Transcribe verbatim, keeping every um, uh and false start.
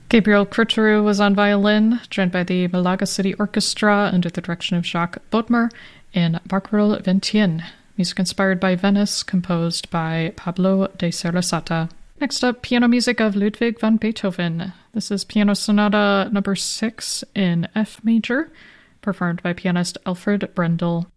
Gabriel Curturu was on violin, joined by the Malaga City Orchestra under the direction of Jacques Bodmer and Barcarolle Vingtienne. Music inspired by Venice, composed by Pablo de Sarasate. Next up, piano music of Ludwig van Beethoven. This is Piano Sonata number six in F major, performed by pianist Alfred Brendel.